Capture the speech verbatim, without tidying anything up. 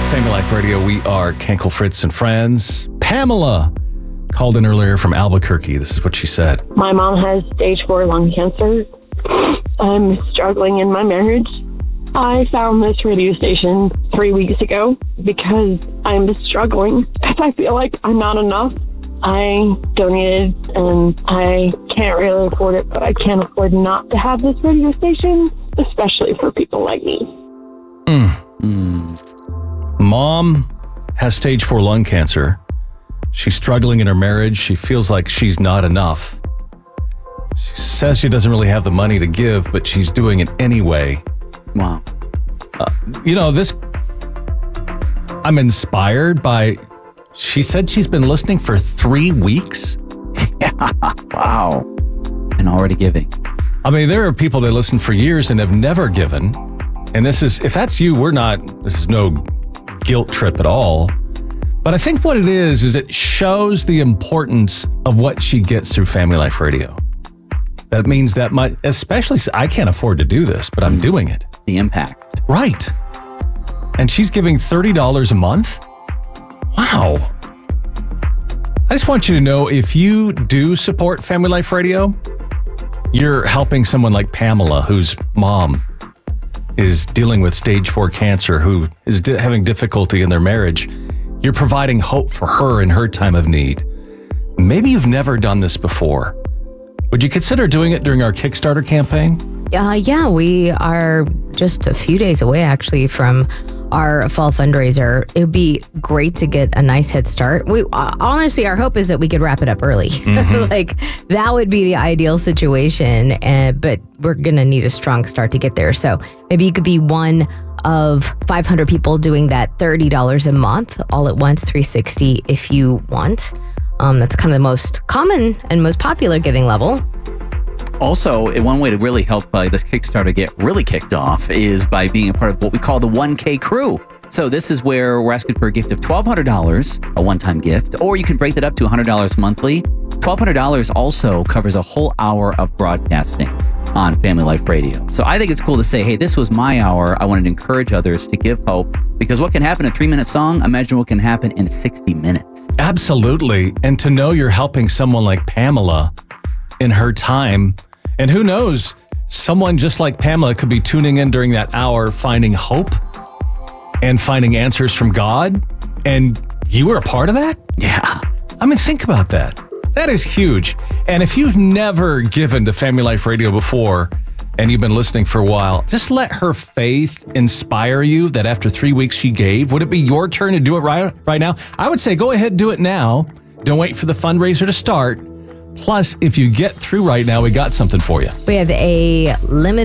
Family Life Radio. We are Kenkel, Fritz, and friends. Pamela called in earlier from Albuquerque. This is what she said. My mom has stage four lung cancer. I'm struggling in my marriage. I found this radio station three weeks ago because I'm struggling because I feel like I'm not enough. I donated and I can't really afford it, but I can't afford not to have this radio station, especially for people like me. Mm. Mm. Mom has stage four lung cancer. She's struggling in her marriage. She feels like she's not enough. She says she doesn't really have the money to give, but she's doing it anyway. Wow. Uh, you know, this, I'm inspired by, she said she's been listening for three weeks. Yeah. Wow. And already giving. I mean, there are people that listen for years and have never given. And this is, if that's you, we're not, this is no guilt trip at all. But I think what it is, is it shows the importance of what she gets through Family Life Radio. That means that my, especially, I can't afford to do this, but I'm mm. doing it. The impact. Right. And she's giving thirty dollars a month? Wow. I just want you to know, if you do support Family Life Radio, you're helping someone like Pamela, whose mom is dealing with stage four cancer, who is di- having difficulty in their marriage. You're providing hope for her in her time of need. Maybe you've never done this before. Would you consider doing it during our Kickstarter campaign? Uh, yeah, we are just a few days away, actually, from our fall fundraiser. It would be great to get a nice head start. We uh, honestly, our hope is that we could wrap it up early. Mm-hmm. Like, that would be the ideal situation, uh, but we're going to need a strong start to get there. So maybe you could be one of five hundred people doing that thirty dollars a month, all at once, three hundred sixty dollars if you want. Um, that's kind of the most common and most popular giving level. Also, one way to really help uh, this Kickstarter get really kicked off is by being a part of what we call the one K crew. So this is where we're asking for a gift of twelve hundred dollars, a one-time gift, or you can break that up to one hundred dollars monthly. twelve hundred dollars also covers a whole hour of broadcasting on Family Life Radio. So I think it's cool to say, hey, this was my hour. I wanted to encourage others to give hope, because what can happen in a three-minute song, imagine what can happen in sixty minutes. Absolutely. And to know you're helping someone like Pamela in her time, and who knows, someone just like Pamela could be tuning in during that hour, finding hope and finding answers from God. And you were a part of that? Yeah. I mean, think about that. That is huge. And if you've never given to Family Life Radio before and you've been listening for a while, just let her faith inspire you that after three weeks she gave. Would it be your turn to do it right, right now? I would say go ahead and do it now. Don't wait for the fundraiser to start. Plus, if you get through right now, we got something for you. We have a limited